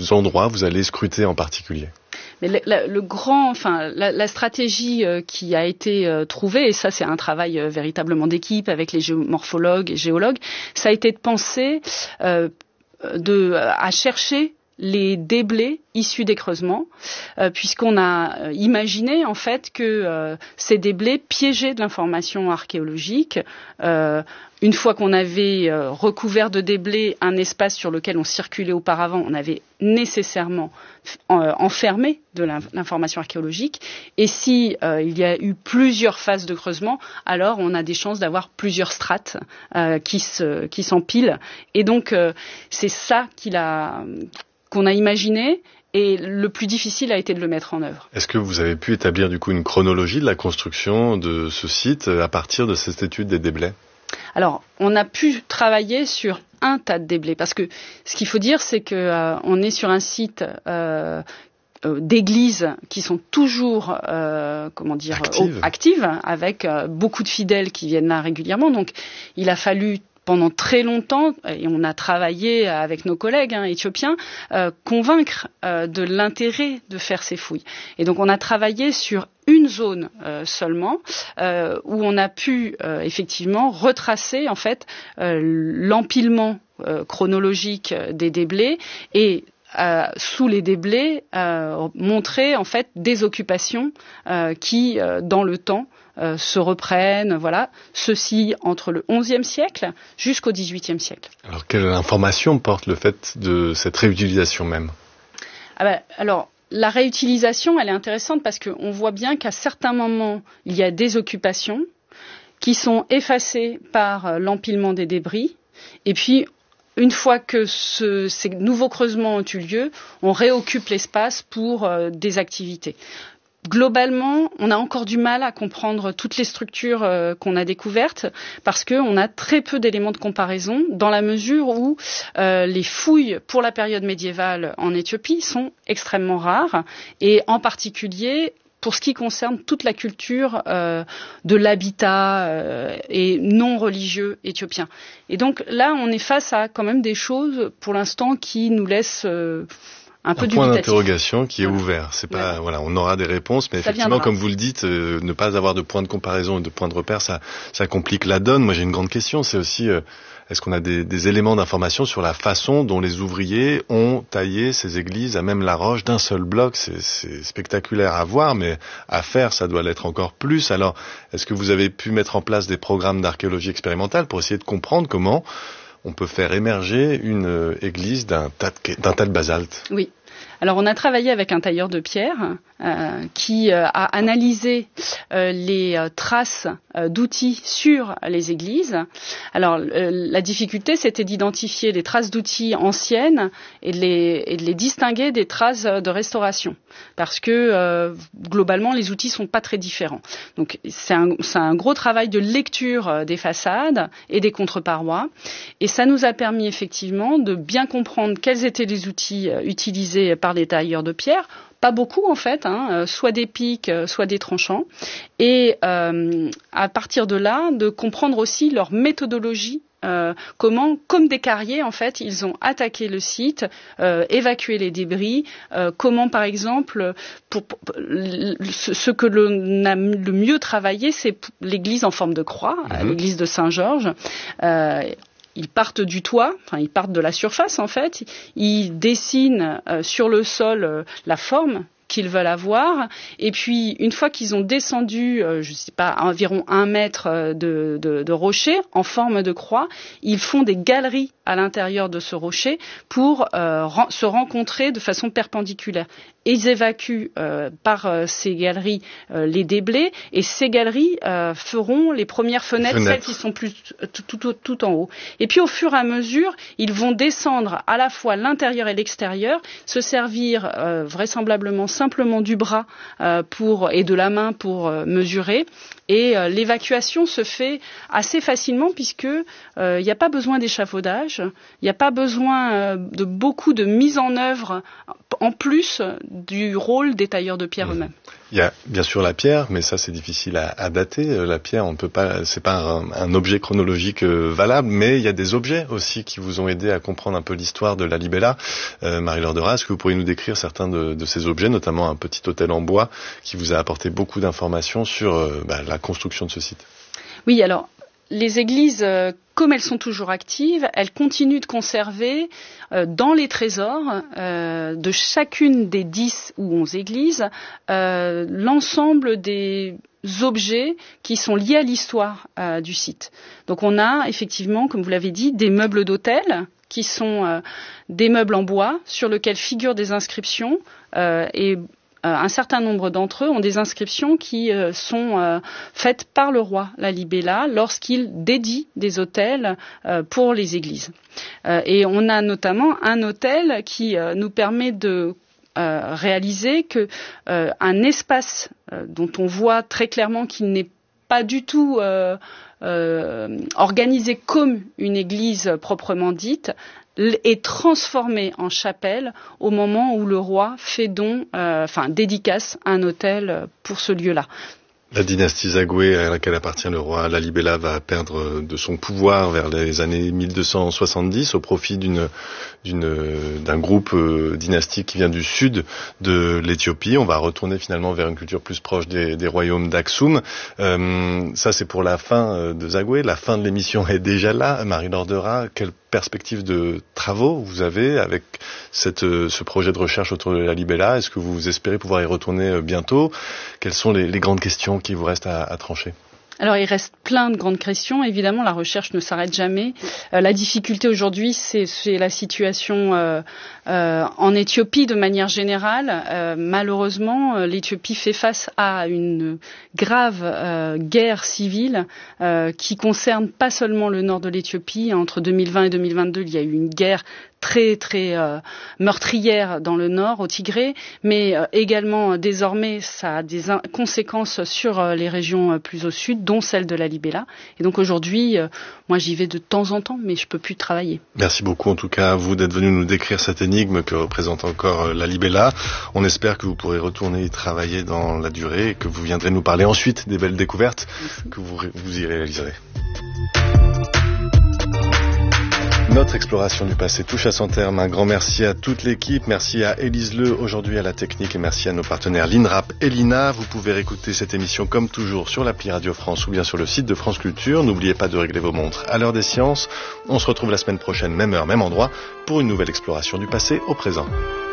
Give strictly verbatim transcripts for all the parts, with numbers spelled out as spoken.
endroits vous allez scruter en particulier ? Mais le, le, le grand, enfin, la, la stratégie euh, qui a été euh, trouvée, et ça c'est un travail euh, véritablement d'équipe avec les géomorphologues et géologues, ça a été de penser euh, de, à chercher les déblais issus des creusements, euh, puisqu'on a euh, imaginé en fait que euh, ces déblais piégeaient de l'information archéologique. Euh, une fois qu'on avait euh, recouvert de déblais un espace sur lequel on circulait auparavant, on avait nécessairement euh, enfermé de l'information archéologique. Et si euh, il y a eu plusieurs phases de creusement, alors on a des chances d'avoir plusieurs strates euh, qui se, qui s'empilent. Et donc euh, c'est ça qu'il a qu'on a imaginé, et le plus difficile a été de le mettre en œuvre. Est-ce que vous avez pu établir du coup une chronologie de la construction de ce site à partir de cette étude des déblais ? Alors, on a pu travailler sur un tas de déblais, parce que ce qu'il faut dire, c'est que euh, on est sur un site euh, euh, d'églises qui sont toujours, euh, comment dire, actives, au, actives avec euh, beaucoup de fidèles qui viennent là régulièrement. Donc, il a fallu pendant très longtemps, et on a travaillé avec nos collègues hein, éthiopiens, euh, convaincre euh, de l'intérêt de faire ces fouilles. Et donc on a travaillé sur une zone euh, seulement, euh, où on a pu euh, effectivement retracer en fait euh, l'empilement euh, chronologique des déblais et Euh, sous les déblais, euh, montrer en fait des occupations euh, qui, euh, dans le temps, euh, se reprennent. Voilà, ceci entre le onzième siècle jusqu'au dix-huitième siècle. Alors, quelle information porte le fait de cette réutilisation même ? Ah ben, alors, la réutilisation, elle est intéressante parce qu'on voit bien qu'à certains moments, il y a des occupations qui sont effacées par l'empilement des débris, et puis une fois que ce, ces nouveaux creusements ont eu lieu, on réoccupe l'espace pour euh, des activités. Globalement, on a encore du mal à comprendre toutes les structures euh, qu'on a découvertes parce qu'on a très peu d'éléments de comparaison dans la mesure où euh, les fouilles pour la période médiévale en Éthiopie sont extrêmement rares et en particulier pour ce qui concerne toute la culture euh, de l'habitat euh, et non religieux éthiopien. Et donc là, on est face à quand même des choses, pour l'instant, qui nous laissent euh, un, un peu point dubitatif. D'interrogation qui est voilà. ouvert. C'est pas, ouais. voilà, on aura des réponses, mais ça effectivement, viendra. comme vous le dites, euh, ne pas avoir de point de comparaison et de point de repère, ça, ça complique la donne. Moi, j'ai une grande question. C'est aussi, euh, est-ce qu'on a des, des éléments d'information sur la façon dont les ouvriers ont taillé ces églises à même la roche d'un seul bloc? C'est, c'est spectaculaire à voir, mais à faire, ça doit l'être encore plus. Alors, est-ce que vous avez pu mettre en place des programmes d'archéologie expérimentale pour essayer de comprendre comment on peut faire émerger une euh, église d'un tas de, d'un tas de basalte? Oui. Alors, on a travaillé avec un tailleur de pierre euh, qui euh, a analysé euh, les euh, traces euh, d'outils sur les églises. Alors, euh, la difficulté, c'était d'identifier les traces d'outils anciennes et de les, et de les distinguer des traces de restauration, parce que euh, globalement, les outils sont pas très différents. Donc, c'est un, c'est un gros travail de lecture des façades et des contreparois, et ça nous a permis effectivement de bien comprendre quels étaient les outils euh, utilisés par les tailleurs de pierre. Pas beaucoup en fait, hein, soit des pics, soit des tranchants. Et euh, à partir de là, de comprendre aussi leur méthodologie. Euh, comment, comme des carriers, en fait, ils ont attaqué le site, euh, évacué les débris. Euh, comment, par exemple, pour, pour, ce, ce que l'on a le mieux travaillé, c'est l'église en forme de croix, mmh. l'église de Saint-Georges. Euh, Ils partent du toit, enfin ils partent de la surface en fait, ils dessinent euh, sur le sol euh, la forme qu'ils veulent avoir, et puis une fois qu'ils ont descendu, euh, je sais pas, environ un mètre de, de, de rocher en forme de croix, ils font des galeries à l'intérieur de ce rocher pour euh, ren- se rencontrer de façon perpendiculaire. Et ils évacuent euh, par euh, ces galeries euh, les déblais, et ces galeries euh, feront les premières fenêtres, fenêtres, celles qui sont plus tout, tout, tout, tout en haut. Et puis au fur et à mesure, ils vont descendre à la fois l'intérieur et l'extérieur, se servir euh, vraisemblablement simplement du bras euh, pour, et de la main pour euh, mesurer, Et euh, l'évacuation se fait assez facilement puisque il euh, n'y a pas besoin d'échafaudage, il n'y a pas besoin euh, de beaucoup de mise en œuvre en plus du rôle des tailleurs de pierre mmh. eux-mêmes. Il y a bien sûr la pierre, mais ça c'est difficile à, à dater. La pierre, on peut pas, c'est pas un, un objet chronologique euh, valable, mais il y a des objets aussi qui vous ont aidé à comprendre un peu l'histoire de la Libella. Euh, Marie-Laure Derat, est-ce que vous pourriez nous décrire certains de, de ces objets, notamment un petit hôtel en bois qui vous a apporté beaucoup d'informations sur euh, bah, la construction de ce site? Oui, alors les églises, euh, comme elles sont toujours actives, elles continuent de conserver euh, dans les trésors euh, de chacune des dix ou onze églises euh, l'ensemble des objets qui sont liés à l'histoire euh, du site. Donc on a effectivement, comme vous l'avez dit, des meubles d'hôtel qui sont euh, des meubles en bois sur lesquels figurent des inscriptions euh, et un certain nombre d'entre eux ont des inscriptions qui euh, sont euh, faites par le roi Lalibela lorsqu'il dédie des autels euh, pour les églises. Euh, et on a notamment un autel qui euh, nous permet de euh, réaliser que euh, un espace euh, dont on voit très clairement qu'il n'est pas du tout euh, euh, organisé comme une église proprement dite, est transformé en chapelle au moment où le roi fait don, euh, enfin dédicace un autel pour ce lieu-là. La dynastie Zagoué à laquelle appartient le roi Lalibela va perdre de son pouvoir vers les années mille deux cent soixante-dix au profit d'une, d'une, d'un groupe euh, dynastique qui vient du sud de l'Éthiopie. On va retourner finalement vers une culture plus proche des, des royaumes d'Aksum. Euh, ça c'est pour la fin de Zagoué. La fin de l'émission est déjà là. Marie-Laure Derat, quelle perspective de travaux vous avez avec cette, ce projet de recherche autour de Lalibela? Est-ce que vous espérez pouvoir y retourner bientôt? Quelles sont les, les grandes questions qui vous restent à, à trancher? Alors, il reste plein de grandes questions. Évidemment, la recherche ne s'arrête jamais. Euh, la difficulté aujourd'hui, c'est, c'est la situation euh, euh, en Éthiopie de manière générale. Euh, malheureusement, l'Éthiopie fait face à une grave euh, guerre civile euh, qui concerne pas seulement le nord de l'Éthiopie. Entre deux mille vingt et deux mille vingt-deux, il y a eu une guerre très très euh, meurtrière dans le nord, au Tigré, mais euh, également euh, désormais ça a des in- conséquences sur euh, les régions euh, plus au sud, dont celle de la Libella. Et donc aujourd'hui, euh, moi j'y vais de temps en temps, mais je peux plus travailler. Merci beaucoup en tout cas à vous d'être venu nous décrire cette énigme que représente encore euh, la Libella. On espère que vous pourrez retourner y travailler dans la durée et que vous viendrez nous parler ensuite des belles découvertes Merci. que vous, vous y réaliserez. Notre exploration du passé touche à son terme. Un grand merci à toute l'équipe. Merci à Élise Le, aujourd'hui à la technique, et merci à nos partenaires l'INRAP et l'I N A. Vous pouvez réécouter cette émission comme toujours sur l'appli Radio France ou bien sur le site de France Culture. N'oubliez pas de régler vos montres à l'heure des sciences. On se retrouve la semaine prochaine, même heure, même endroit, pour une nouvelle exploration du passé au présent.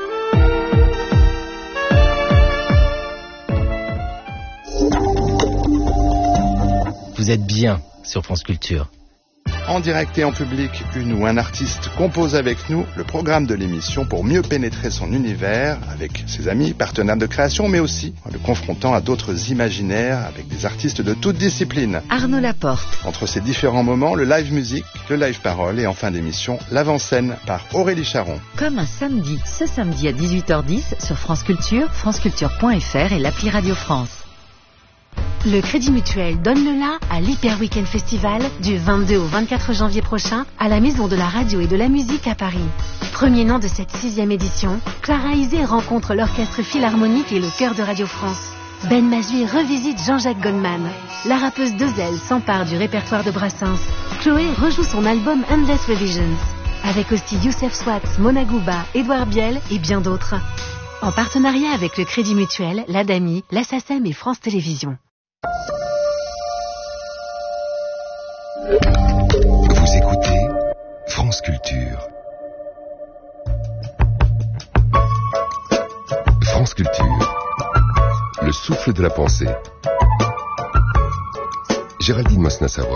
Vous êtes bien sur France Culture. En direct et en public, une ou un artiste compose avec nous le programme de l'émission pour mieux pénétrer son univers avec ses amis, partenaires de création, mais aussi en le confrontant à d'autres imaginaires avec des artistes de toutes disciplines. Arnaud Laporte. Entre ces différents moments, le live musique, le live parole et en fin d'émission, l'avant-scène par Aurélie Charon. Comme un samedi, ce samedi à dix-huit heures dix sur France Culture, franceculture point f r et l'appli Radio France. Le Crédit Mutuel donne le la à l'Hyper Weekend Festival du vingt-deux au vingt-quatre janvier prochain à la Maison de la Radio et de la Musique à Paris. Premier nom de cette sixième édition, Clara Isé rencontre l'Orchestre Philharmonique et le Chœur de Radio France. Ben Mazui revisite Jean-Jacques Goldman. La rappeuse Dezel s'empare du répertoire de Brassens. Chloé rejoue son album Endless Revisions. Avec aussi Youssef Swatz, Mona Gouba, Édouard Biel et bien d'autres. En partenariat avec le Crédit Mutuel, l'Adami, la SACEM et France Télévisions. Vous écoutez France Culture. France Culture. Le souffle de la pensée. Géraldine Mosna-Savoie.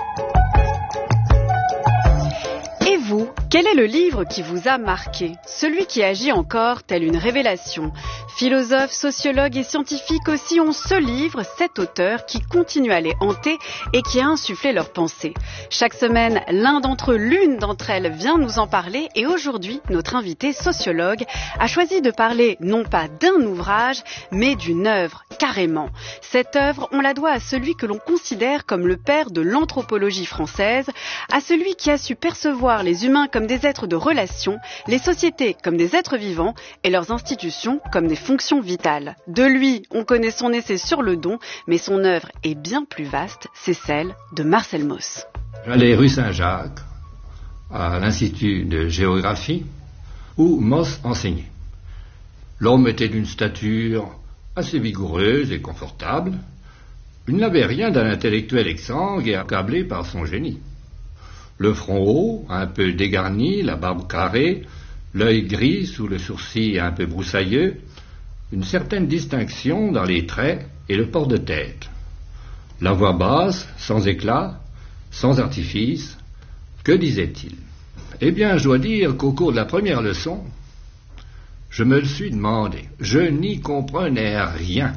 Et vous, quel est le livre qui vous a marqué? Celui qui agit encore tel une révélation. Philosophes, sociologues et scientifiques aussi ont ce livre, cet auteur qui continue à les hanter et qui a insufflé leurs pensées. Chaque semaine, l'un d'entre eux, l'une d'entre elles vient nous en parler et aujourd'hui, notre invité sociologue a choisi de parler non pas d'un ouvrage, mais d'une œuvre, carrément. Cette œuvre, on la doit à celui que l'on considère comme le père de l'anthropologie française, à celui qui a su percevoir les humains comme des êtres de relation, les sociétés comme des êtres vivants et leurs institutions comme des fonctions vitales. De lui, on connaît son essai sur le don, mais son œuvre est bien plus vaste, c'est celle de Marcel Mauss. J'allais rue Saint-Jacques, à l'Institut de géographie, où Mauss enseignait. L'homme était d'une stature assez vigoureuse et confortable. Il n'avait rien d'un intellectuel exsangue et accablé par son génie. Le front haut, un peu dégarni, la barbe carrée, l'œil gris sous le sourcil un peu broussailleux, une certaine distinction dans les traits et le port de tête. La voix basse, sans éclat, sans artifice. Que disait-il? Eh bien, je dois dire qu'au cours de la première leçon, je me le suis demandé. Je n'y comprenais rien.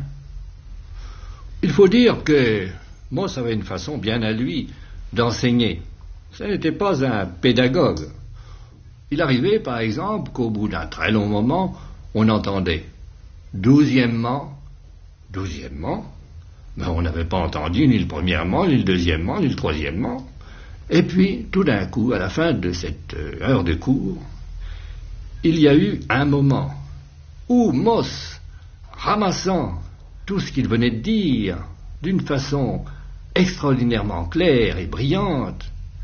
Il faut dire que Mauss avait une façon bien à lui d'enseigner. Ce n'était pas un pédagogue. Il arrivait, par exemple, qu'au bout d'un très long moment, on entendait douzièmement, douzièmement, mais on n'avait pas entendu ni le premièrement, ni le deuxièmement, ni le troisièmement. Et puis, tout d'un coup, à la fin de cette heure de cours, il y a eu un moment où Mauss, ramassant tout ce qu'il venait de dire d'une façon extraordinairement claire et brillante,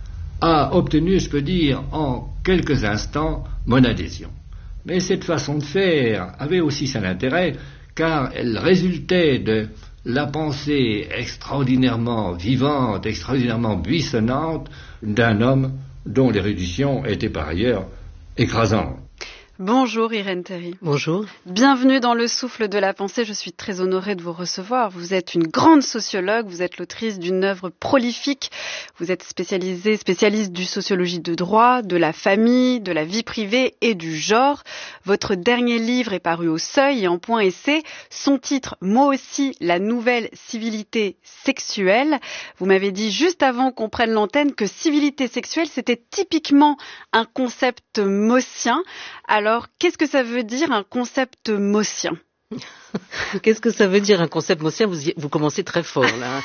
a obtenu, je peux dire, en quelques instants, mon adhésion. Mais cette façon de faire avait aussi son intérêt, car elle résultait de la pensée extraordinairement vivante, extraordinairement buissonnante d'un homme dont l'érudition était par ailleurs écrasante. Bonjour Irène Théry. Bonjour. Bienvenue dans le souffle de la pensée, je suis très honorée de vous recevoir. Vous êtes une grande sociologue, vous êtes l'autrice d'une œuvre prolifique, vous êtes spécialisée, spécialiste du sociologie de droit, de la famille, de la vie privée et du genre. Votre dernier livre est paru au Seuil et en point essai, son titre, moi aussi, la nouvelle civilité sexuelle. Vous m'avez dit juste avant qu'on prenne l'antenne que civilité sexuelle, c'était typiquement un concept maussien. Alors, qu'est-ce que ça veut dire un concept maussien? Qu'est-ce que ça veut dire un concept maussien? vous, y, vous commencez très fort, là.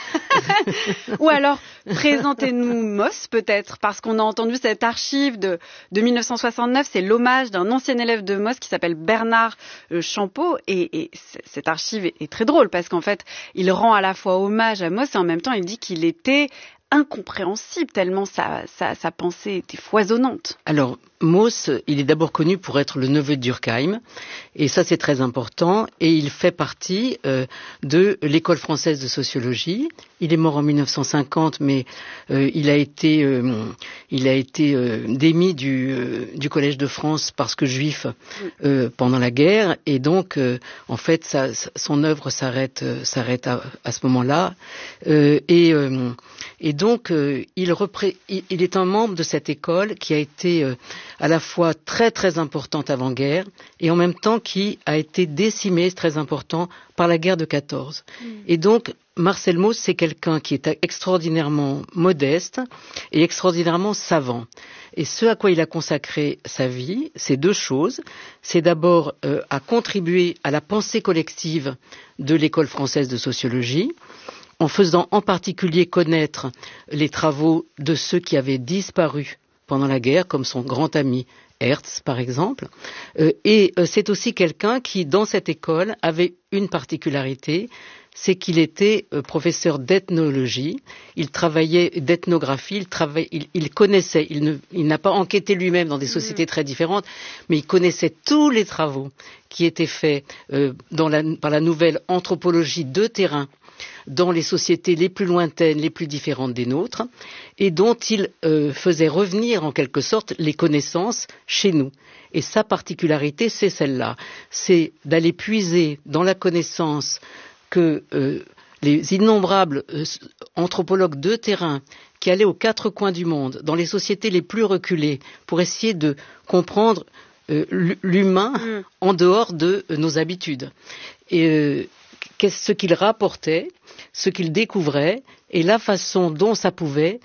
Ou alors, présentez-nous Mauss, peut-être, parce qu'on a entendu cette archive de, de mille neuf cent soixante-neuf, c'est l'hommage d'un ancien élève de Mauss qui s'appelle Bernard euh, Champeau, et, et cette archive est, est très drôle, parce qu'en fait, il rend à la fois hommage à Mauss, et en même temps, il dit qu'il était incompréhensible, tellement sa, sa, sa pensée était foisonnante. Alors, Mauss, il est d'abord connu pour être le neveu de Durkheim, et ça c'est très important, et il fait partie euh, de l'école française de sociologie. Il est mort en mille neuf cent cinquante, mais euh, il a été, euh, il a été euh, démis du, euh, du Collège de France parce que juif euh, pendant la guerre, et donc euh, en fait ça, son œuvre s'arrête, euh, s'arrête à, à ce moment-là, euh, et, euh, et donc euh, il, repré- il, il est un membre de cette école qui a été euh, à la fois très très importante avant-guerre et en même temps qui a été décimée, c'est très important, par la guerre de quatorze. Mmh. Et donc Marcel Mauss, c'est quelqu'un qui est extraordinairement modeste et extraordinairement savant. Et ce à quoi il a consacré sa vie, c'est deux choses. C'est d'abord euh, à contribuer à la pensée collective de l'école française de sociologie, en faisant en particulier connaître les travaux de ceux qui avaient disparu pendant la guerre, comme son grand ami Hertz, par exemple. Euh, et euh, c'est aussi quelqu'un qui, dans cette école, avait une particularité, c'est qu'il était euh, professeur d'ethnologie, il travaillait d'ethnographie, il, travaillait, il, il connaissait, il, ne, il n'a pas enquêté lui-même dans des sociétés très différentes, mais il connaissait tous les travaux qui étaient faits euh, dans la, par la nouvelle anthropologie de terrain dans les sociétés les plus lointaines, les plus différentes des nôtres, et dont il euh, faisait revenir en quelque sorte les connaissances chez nous. Et sa particularité, c'est celle-là, c'est d'aller puiser dans la connaissance que euh, les innombrables euh, anthropologues de terrain qui allaient aux quatre coins du monde, dans les sociétés les plus reculées, pour essayer de comprendre euh, l'humain mmh. en dehors de euh, nos habitudes. Et euh, qu'est-ce ce qu'il rapportait, ce qu'il découvrait, et la façon dont ça pouvait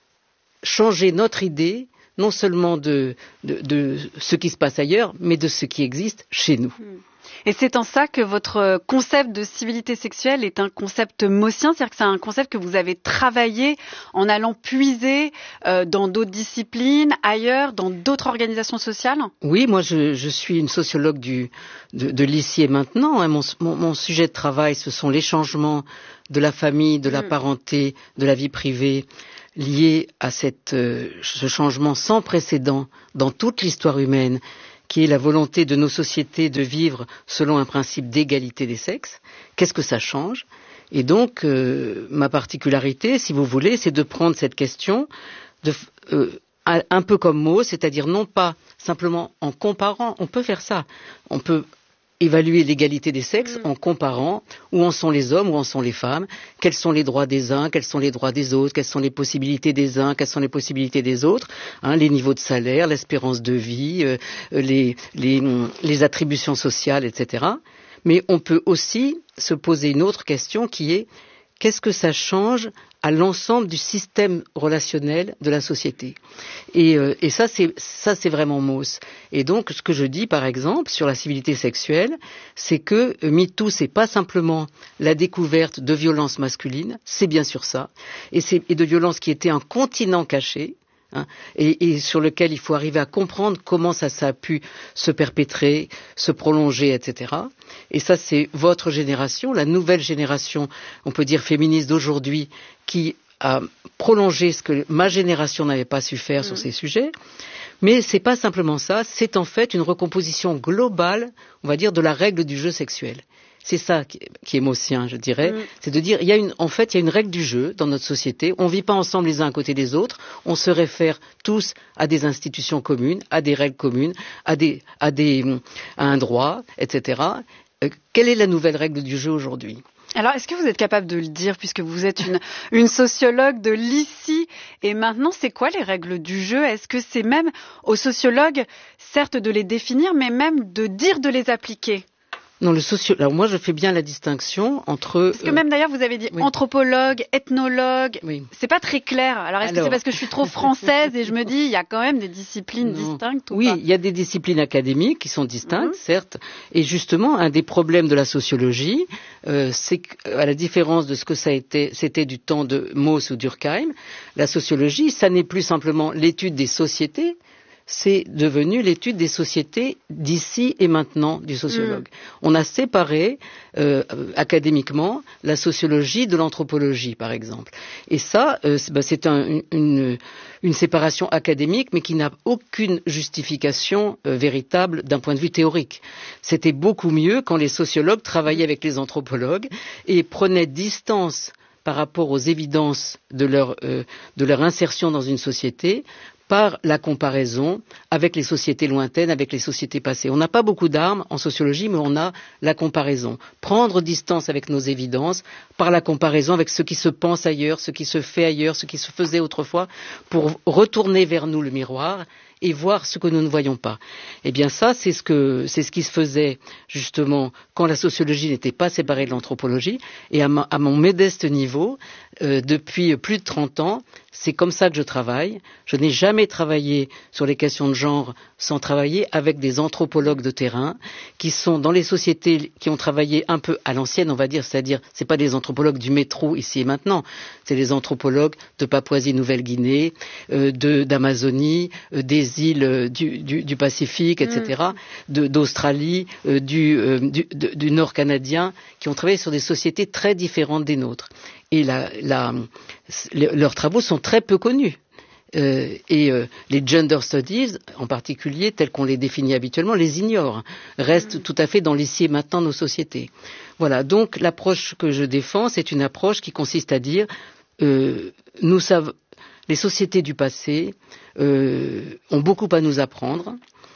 changer notre idée, non seulement de, de, de ce qui se passe ailleurs, mais de ce qui existe chez nous. Et c'est en ça que votre concept de civilité sexuelle est un concept maussien, c'est-à-dire que c'est un concept que vous avez travaillé en allant puiser euh, dans d'autres disciplines, ailleurs, dans d'autres organisations sociales? Oui, moi je, je suis une sociologue du, de, de l'ici et maintenant. Hein. Mon, mon, mon sujet de travail, ce sont les changements de la famille, de la mmh. parenté, de la vie privée, liés à cette, euh, ce changement sans précédent dans toute l'histoire humaine, qui est la volonté de nos sociétés de vivre selon un principe d'égalité des sexes. Qu'est-ce que ça change? Et donc, euh, ma particularité, si vous voulez, c'est de prendre cette question de, euh, un peu comme mot, c'est-à-dire non pas simplement en comparant, on peut faire ça, on peut évaluer l'égalité des sexes en comparant où en sont les hommes, où en sont les femmes, quels sont les droits des uns, quels sont les droits des autres, quelles sont les possibilités des uns, quelles sont les possibilités des autres, hein, les niveaux de salaire, l'espérance de vie, euh, les, les, les attributions sociales, et cetera. Mais on peut aussi se poser une autre question qui est qu'est-ce que ça change à l'ensemble du système relationnel de la société. Et, euh, et ça, c'est, ça, c'est vraiment Mauss. Et donc, ce que je dis, par exemple, sur la civilité sexuelle, c'est que euh, MeToo, c'est pas simplement la découverte de violences masculines, c'est bien sûr ça, et, c'est, et de violences qui étaient un continent caché, Hein, et, et sur lequel il faut arriver à comprendre comment ça, ça a pu se perpétrer, se prolonger, et cetera. Et ça, c'est votre génération, la nouvelle génération, on peut dire féministe d'aujourd'hui, qui a prolongé ce que ma génération n'avait pas su faire mmh. sur ces sujets. Mais c'est pas simplement ça, c'est en fait une recomposition globale, on va dire, de la règle du jeu sexuel. C'est ça qui est, qui est maussien, je dirais. Mmh. C'est de dire, il y a une, en fait, il y a une règle du jeu dans notre société. On ne vit pas ensemble les uns à côté des autres. On se réfère tous à des institutions communes, à des règles communes, à, des, à, des, à un droit, et cetera. Euh, quelle est la nouvelle règle du jeu aujourd'hui ? Alors, est-ce que vous êtes capable de le dire, puisque vous êtes une, une sociologue de l'ici et maintenant, c'est quoi les règles du jeu ? Est-ce que c'est même aux sociologues, certes, de les définir, mais même de dire de les appliquer ? Non, le socio... Alors moi, je fais bien la distinction entre... Parce que même d'ailleurs, vous avez dit oui. anthropologue, ethnologue, oui. c'est pas très clair. Alors, est-ce Alors... que c'est parce que je suis trop française et je me dis, il y a quand même des disciplines non. distinctes ou Oui, pas ? Il y a des disciplines académiques qui sont distinctes, mmh. certes. Et justement, un des problèmes de la sociologie, euh, c'est qu'à la différence de ce que ça a été, c'était du temps de Mauss ou Durkheim, la sociologie, ça n'est plus simplement l'étude des sociétés, c'est devenu l'étude des sociétés d'ici et maintenant du sociologue. Mmh. On a séparé euh, académiquement la sociologie de l'anthropologie, par exemple. Et ça, euh, c'est, bah, c'est un, une, une séparation académique, mais qui n'a aucune justification euh, véritable d'un point de vue théorique. C'était beaucoup mieux quand les sociologues travaillaient avec les anthropologues et prenaient distance par rapport aux évidences de leur, euh, de leur insertion dans une société, par la comparaison avec les sociétés lointaines, avec les sociétés passées. On n'a pas beaucoup d'armes en sociologie, mais on a la comparaison. Prendre distance avec nos évidences par la comparaison avec ce qui se pense ailleurs, ce qui se fait ailleurs, ce qui se faisait autrefois, pour retourner vers nous le miroir et voir ce que nous ne voyons pas. Eh bien ça, c'est ce que, c'est ce qui se faisait justement quand la sociologie n'était pas séparée de l'anthropologie. Et à, ma, à mon modeste niveau, euh, depuis plus de trente ans, c'est comme ça que je travaille. Je n'ai jamais travaillé sur les questions de genre sans travailler avec des anthropologues de terrain qui sont dans les sociétés qui ont travaillé un peu à l'ancienne, on va dire, c'est-à-dire c'est pas des anthropologues du métro ici et maintenant, c'est des anthropologues de Papouasie-Nouvelle-Guinée, euh, de, d'Amazonie, euh, des îles euh, du, du, du Pacifique, et cetera, mmh. de, d'Australie, euh, du, euh, du, de, du Nord canadien, qui ont travaillé sur des sociétés très différentes des nôtres. Et la, la, le, leurs travaux sont très peu connus. Euh, et euh, les gender studies, en particulier, tels qu'on les définit habituellement, les ignorent, restent mmh. tout à fait dans l'ici et maintenant de nos sociétés. Voilà, donc l'approche que je défends, c'est une approche qui consiste à dire, euh, nous savons, les sociétés du passé euh, ont beaucoup à nous apprendre,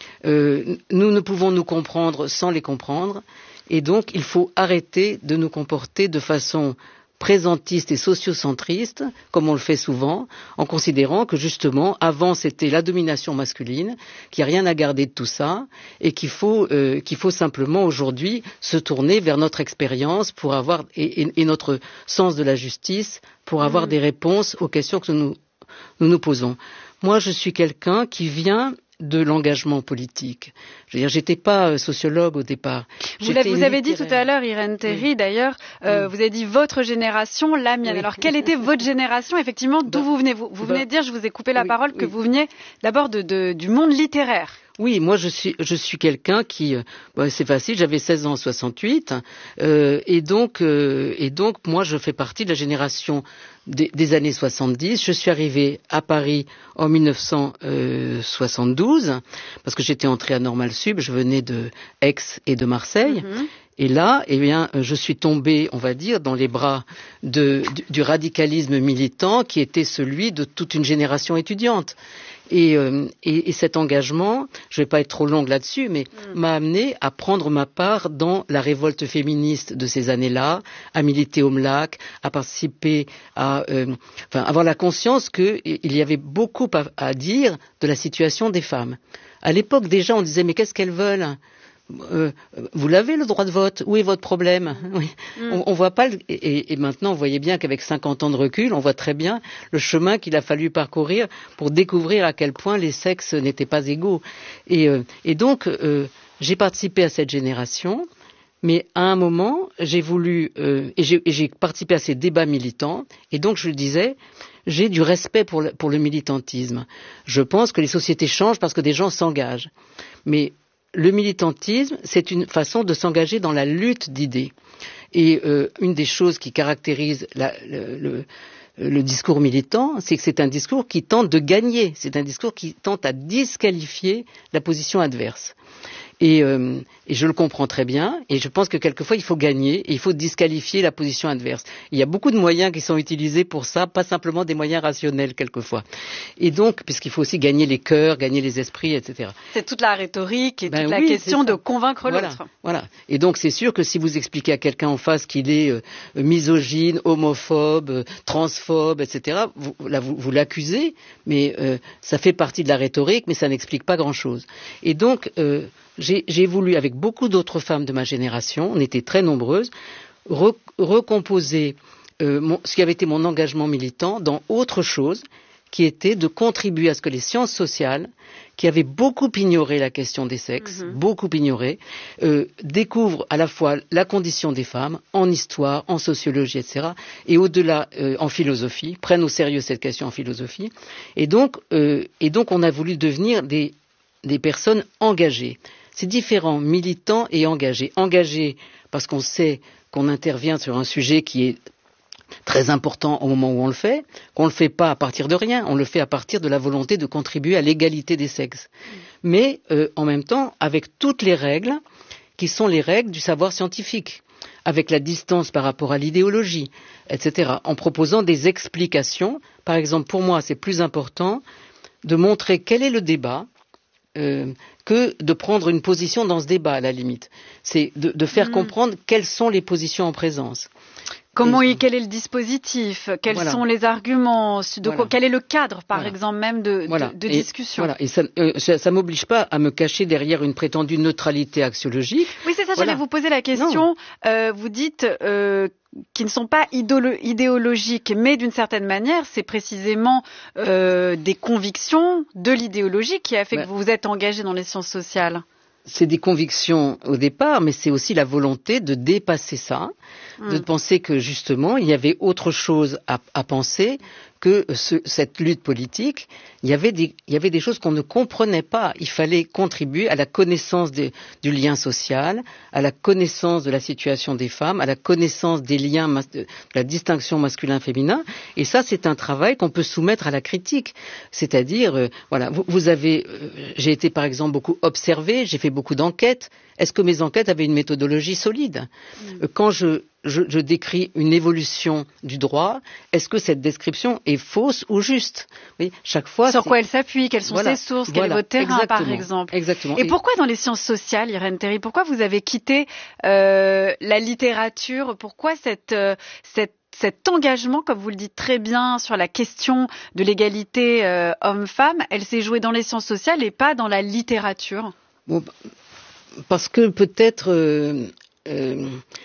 euh, nous ne pouvons nous comprendre sans les comprendre, et donc il faut arrêter de nous comporter de façon présentiste et sociocentriste, comme on le fait souvent, en considérant que justement, avant c'était la domination masculine, qu'il n'y a rien à garder de tout ça, et qu'il faut, euh, qu'il faut simplement aujourd'hui se tourner vers notre expérience pour avoir et, et, et notre sens de la justice pour avoir mmh. des réponses aux questions que nous nous, nous posons. Moi, je suis quelqu'un qui vient de l'engagement politique. Je veux dire, j'étais pas sociologue au départ. Vous, vous avez dit tout à l'heure, Irène Théry, oui. d'ailleurs, euh, oui. vous avez dit votre génération, la mienne. Oui. Alors, quelle était votre génération, effectivement, d'où bah, vous venez? Vous, vous bah, venez de dire, je vous ai coupé la oui, parole, que oui. vous veniez d'abord de, de, du monde littéraire. Oui, moi je suis je suis quelqu'un qui euh, bah, c'est facile, j'avais seize ans en soixante-huit euh, et donc euh, et donc moi je fais partie de la génération des, des années soixante-dix. Je suis arrivé à Paris en mille neuf cent soixante-douze parce que j'étais entré à Normal Sub, je venais de Aix et de Marseille. Mm-hmm. Et là, eh bien, je suis tombé, on va dire, dans les bras de, du, du radicalisme militant qui était celui de toute une génération étudiante. Et, euh, et, et cet engagement, je ne vais pas être trop longue là-dessus, mais mmh. m'a amené à prendre ma part dans la révolte féministe de ces années-là, à militer au M L A C, à participer, à euh, enfin, avoir la conscience qu'il y avait beaucoup à, à dire de la situation des femmes. À l'époque, déjà, on disait, mais qu'est-ce qu'elles veulent ? Euh, vous l'avez le droit de vote, où est votre problème? Oui. mm. on, on voit pas le, et, et maintenant vous voyez bien qu'avec cinquante ans de recul on voit très bien le chemin qu'il a fallu parcourir pour découvrir à quel point les sexes n'étaient pas égaux et, euh, et donc euh, j'ai participé à cette génération, mais à un moment j'ai voulu euh, et, j'ai, et j'ai participé à ces débats militants et donc je le disais, j'ai du respect pour le, pour le militantisme. Je pense que les sociétés changent parce que des gens s'engagent, mais le militantisme, c'est une façon de s'engager dans la lutte d'idées. Et euh, une des choses qui caractérise la, le, le, le discours militant, c'est que c'est un discours qui tente de gagner. C'est un discours qui tente à disqualifier la position adverse. Et, euh, et je le comprends très bien, et je pense que quelquefois il faut gagner, et il faut disqualifier la position adverse. Il y a beaucoup de moyens qui sont utilisés pour ça, pas simplement des moyens rationnels quelquefois. Et donc, puisqu'il faut aussi gagner les cœurs, gagner les esprits, et cetera. C'est toute la rhétorique et ben toute oui, la question de convaincre voilà, l'autre. Voilà. Et donc c'est sûr que si vous expliquez à quelqu'un en face qu'il est euh, misogyne, homophobe, euh, transphobe, et cetera, vous, là, vous, vous l'accusez, mais euh, ça fait partie de la rhétorique, mais ça n'explique pas grand-chose. Et donc, euh, J'ai, j'ai voulu, avec beaucoup d'autres femmes de ma génération, on était très nombreuses, re, recomposer euh, mon, ce qui avait été mon engagement militant dans autre chose, qui était de contribuer à ce que les sciences sociales, qui avaient beaucoup ignoré la question des sexes, mm-hmm. beaucoup ignoré, euh, découvrent à la fois la condition des femmes, en histoire, en sociologie, et cetera, et au-delà, euh, en philosophie, prennent au sérieux cette question en philosophie. Et donc, euh, et donc on a voulu devenir des, des personnes engagées. C'est différent, militants et engagés. Engagés parce qu'on sait qu'on intervient sur un sujet qui est très important au moment où on le fait, qu'on ne le fait pas à partir de rien, on le fait à partir de la volonté de contribuer à l'égalité des sexes. Mais euh, en même temps, avec toutes les règles qui sont les règles du savoir scientifique, avec la distance par rapport à l'idéologie, et cetera, en proposant des explications. Par exemple, pour moi, c'est plus important de montrer quel est le débat, Euh, que de prendre une position dans ce débat, à la limite. C'est de, de faire mmh. comprendre quelles sont les positions en présence. Comment et, quel est le dispositif? Quels voilà. sont les arguments? De voilà. quoi, quel est le cadre, par voilà. exemple, même de, voilà. de, de et, discussion? Voilà. Et ça euh, ça m'oblige pas à me cacher derrière une prétendue neutralité axiologique. Oui, c'est ça, voilà. J'allais vous poser la question. Euh, vous dites euh, qui ne sont pas idéolo- idéologiques, mais d'une certaine manière, c'est précisément euh, des convictions de l'idéologie qui a fait ben, que vous vous êtes engagé dans les sciences sociales. C'est des convictions au départ, mais c'est aussi la volonté de dépasser ça, mmh. de penser que justement il y avait autre chose à, à penser que ce, cette lutte politique. Il y avait des, il y avait des choses qu'on ne comprenait pas. Il fallait contribuer à la connaissance des, du lien social, à la connaissance de la situation des femmes, à la connaissance des liens, de la distinction masculin-féminin. Et ça, c'est un travail qu'on peut soumettre à la critique. C'est-à-dire, euh, voilà, vous, vous avez, euh, j'ai été par exemple beaucoup observé, j'ai fait beaucoup d'enquêtes. Est-ce que mes enquêtes avaient une méthodologie solide? mmh. Quand je Je, je décris une évolution du droit, est-ce que cette description est fausse ou juste? Oui, chaque fois. Sur quoi elle s'appuie? Quelles sont voilà, ses sources? voilà, quel est votre terrain, exactement, par exemple? Exactement. Et, Et pourquoi dans les sciences sociales, Irène Théry, pourquoi vous avez quitté euh, la littérature? Pourquoi cette, euh, cette cet engagement, comme vous le dites très bien, sur la question de l'égalité euh, homme-femme, elle s'est jouée dans les sciences sociales et pas dans la littérature? Bon, parce que peut-être... Euh, euh,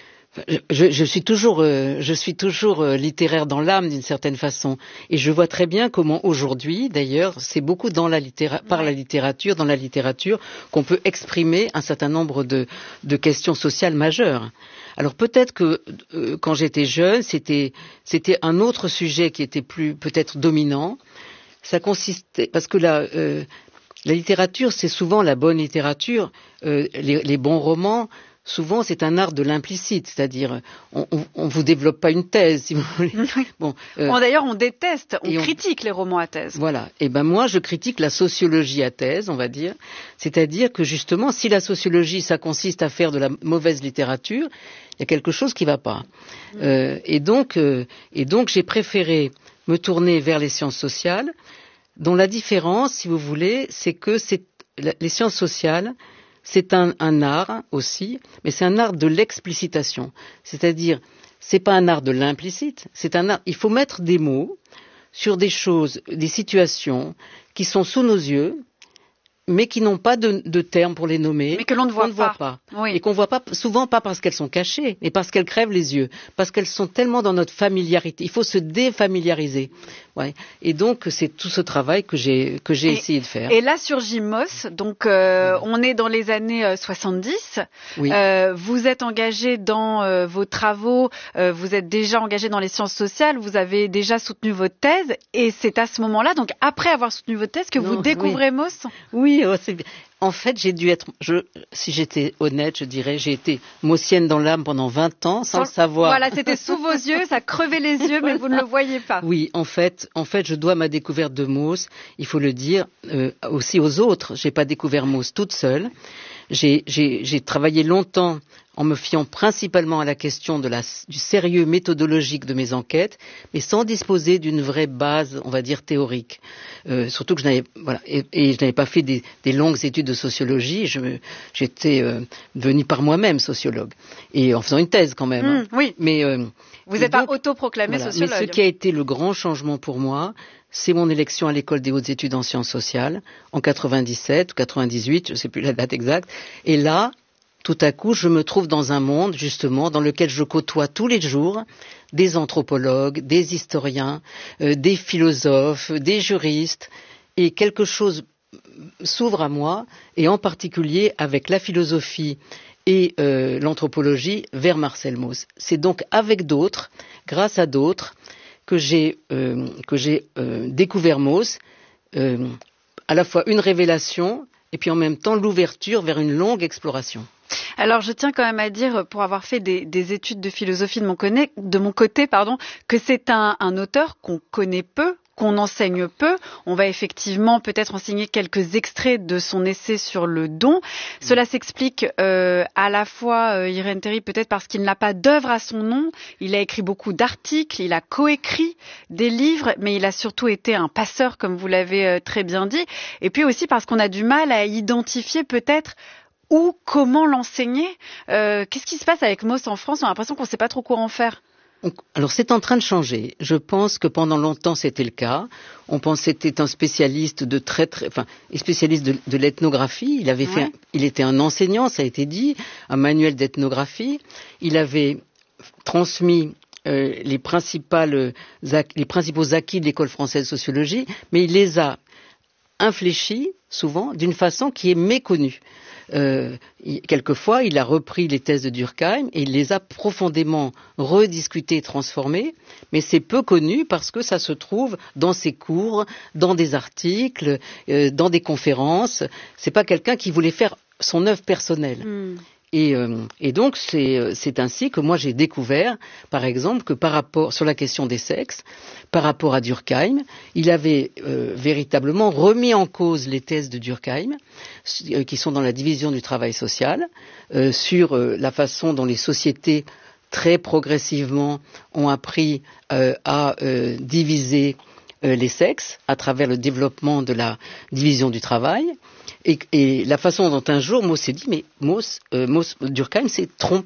Je, je suis toujours, euh, je suis toujours euh, littéraire dans l'âme d'une certaine façon, et je vois très bien comment aujourd'hui, d'ailleurs, c'est beaucoup dans la littéra- par la littérature, dans la littérature, qu'on peut exprimer un certain nombre de, de questions sociales majeures. Alors peut-être que euh, quand j'étais jeune, c'était, c'était un autre sujet qui était plus peut-être dominant. Ça consistait parce que la, euh, la littérature, c'est souvent la bonne littérature, euh, les, les bons romans. Souvent, c'est un art de l'implicite, c'est-à-dire on, on, on vous développe pas une thèse, si vous voulez. Bon, euh, bon, d'ailleurs, on déteste, on critique on... les romans à thèse. Voilà. Et ben moi, je critique la sociologie à thèse, on va dire, c'est-à-dire que justement, si la sociologie, ça consiste à faire de la mauvaise littérature, il y a quelque chose qui va pas. Mmh. Euh, et donc, euh, et donc, j'ai préféré me tourner vers les sciences sociales, dont la différence, si vous voulez, c'est que c'est les sciences sociales. C'est un, un art aussi, mais c'est un art de l'explicitation. C'est-à-dire, c'est pas un art de l'implicite, c'est un art, il faut mettre des mots sur des choses, des situations qui sont sous nos yeux, mais qui n'ont pas de, de termes pour les nommer. Mais que l'on ne voit ne pas. Voit pas. Oui. Et qu'on voit pas, souvent pas parce qu'elles sont cachées, mais parce qu'elles crèvent les yeux. Parce qu'elles sont tellement dans notre familiarité. Il faut se défamiliariser. Ouais. Et donc, c'est tout ce travail que j'ai, que j'ai et, essayé de faire. Et là surgit Moss. Donc, euh, oui. on est dans les années euh, soixante-dix. Oui. Euh, vous êtes engagé dans euh, vos travaux. Euh, vous êtes déjà engagé dans les sciences sociales. Vous avez déjà soutenu votre thèse. Et c'est à ce moment-là, donc après avoir soutenu votre thèse, que non, vous découvrez oui. Moss. Oui. Oh, c'est bien. En fait, j'ai dû être, je, si j'étais honnête, je dirais, j'ai été mossienne dans l'âme pendant vingt ans, sans, sans le savoir. Voilà, c'était sous vos yeux, ça crevait les yeux, mais vous ne le voyez pas. Oui, en fait, en fait, je dois ma découverte de Mauss, il faut le dire, euh, aussi aux autres. J'ai pas découvert Mauss toute seule. J'ai, j'ai, j'ai travaillé longtemps en me fiant principalement à la question de la, du sérieux méthodologique de mes enquêtes, mais sans disposer d'une vraie base, on va dire, théorique. Euh, surtout que je n'avais, voilà, et, et je n'avais pas fait des, des longues études de sociologie. Je, j'étais euh, devenue par moi-même sociologue, et en faisant une thèse quand même. Mmh, hein. Oui. Mais euh, vous n'êtes pas autoproclamé voilà, sociologue. Mais ce qui a été le grand changement pour moi, c'est mon élection à l'école des hautes études en sciences sociales en quatre-vingt-dix-sept ou quatre-vingt-dix-huit, je ne sais plus la date exacte. Et là, tout à coup, je me trouve dans un monde, justement, dans lequel je côtoie tous les jours des anthropologues, des historiens, euh, des philosophes, des juristes, et quelque chose s'ouvre à moi, et en particulier avec la philosophie et euh, l'anthropologie vers Marcel Mauss. C'est donc avec d'autres, grâce à d'autres, que j'ai, euh, que j'ai euh, découvert Mauss, euh, à la fois une révélation et puis en même temps l'ouverture vers une longue exploration. Alors je tiens quand même à dire, pour avoir fait des, des études de philosophie de mon, connaît, de mon côté, pardon, que c'est un, un auteur qu'on connaît peu, qu'on enseigne peu. On va effectivement peut-être enseigner quelques extraits de son essai sur le don. Cela s'explique euh, à la fois, euh, Irène Théry, peut-être parce qu'il n'a pas d'œuvre à son nom. Il a écrit beaucoup d'articles, il a coécrit des livres, mais il a surtout été un passeur, comme vous l'avez euh, très bien dit. Et puis aussi parce qu'on a du mal à identifier peut-être où, comment l'enseigner. Euh, qu'est-ce qui se passe avec Mauss en France? On a l'impression qu'on ne sait pas trop quoi en faire. Alors c'est en train de changer. Je pense que pendant longtemps c'était le cas. On pensait que c'était un spécialiste de très très, enfin, spécialiste de, de l'ethnographie. Il avait ouais. fait, un, il était un enseignant, ça a été dit, un manuel d'ethnographie. Il avait transmis euh, les principales, les principaux acquis de l'école française de sociologie, mais il les a infléchis souvent d'une façon qui est méconnue. Euh, il, quelquefois, il a repris les thèses de Durkheim et il les a profondément rediscutées et transformées, mais c'est peu connu parce que ça se trouve dans ses cours, dans des articles, euh, dans des conférences. C'est pas quelqu'un qui voulait faire son œuvre personnelle. Mm. Et, euh, et donc c'est, c'est ainsi que moi j'ai découvert, par exemple, que par rapport sur la question des sexes, par rapport à Durkheim, il avait euh, véritablement remis en cause les thèses de Durkheim, euh, qui sont dans la division du travail social, euh, sur euh, la façon dont les sociétés très progressivement ont appris euh, à euh, diviser euh, les sexes à travers le développement de la division du travail. Et, et la façon dont un jour Mauss s'est dit, mais Mauss, euh, Mauss, Durkheim s'est trompé.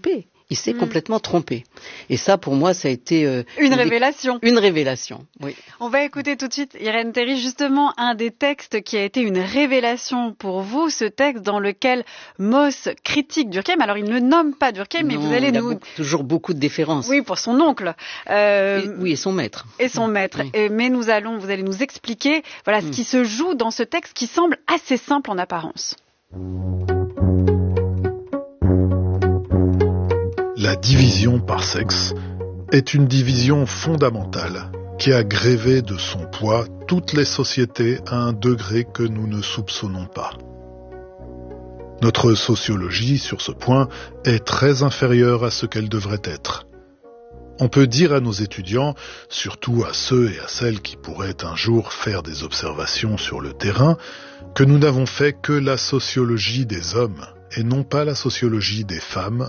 Il s'est Mmh. complètement trompé. Et ça, pour moi, ça a été... Euh, Une une révélation. Une révélation, oui. On va écouter tout de suite, Irène Théry, justement, un des textes qui a été une révélation pour vous, ce texte dans lequel Mauss critique Durkheim. Alors, il ne nomme pas Durkheim, mais Non, vous allez il a nous... beaucoup- toujours beaucoup de déférence. Oui, pour son oncle. Euh, Et- oui, et son maître. et son maître. Oui. Et, mais nous allons, vous allez nous expliquer, voilà, ce Mm. qui se joue dans ce texte qui semble assez simple en apparence. La division par sexe est une division fondamentale qui a grévé de son poids toutes les sociétés à un degré que nous ne soupçonnons pas. Notre sociologie, sur ce point, est très inférieure à ce qu'elle devrait être. On peut dire à nos étudiants, surtout à ceux et à celles qui pourraient un jour faire des observations sur le terrain, que nous n'avons fait que la sociologie des hommes et non pas la sociologie des femmes